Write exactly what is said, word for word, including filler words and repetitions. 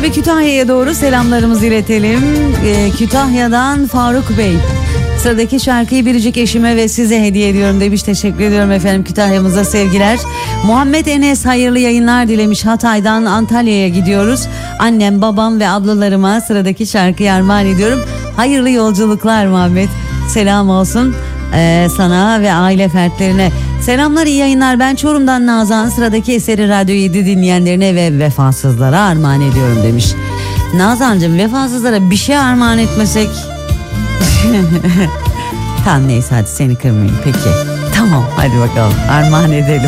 Şöyle bir Kütahya'ya doğru selamlarımızı iletelim. Ee, Kütahya'dan Faruk Bey. Sıradaki şarkıyı biricik eşime ve size hediye ediyorum demiş. Teşekkür ediyorum efendim, Kütahya'mıza sevgiler. Muhammed Enes hayırlı yayınlar dilemiş. Hatay'dan Antalya'ya gidiyoruz. Annem, babam ve ablalarıma sıradaki şarkıyı armağan ediyorum. Hayırlı yolculuklar Muhammed. Selam olsun ee, sana ve aile fertlerine. Selamlar, iyi yayınlar. Ben Çorum'dan Nazan. Sıradaki eseri Radyo yedi dinleyenlerine ve vefasızlara armağan ediyorum demiş. Nazancığım, vefasızlara bir şey armağan etmesek... Tamam neyse, hadi seni kırmayayım peki. Tamam hadi bakalım, armağan edelim.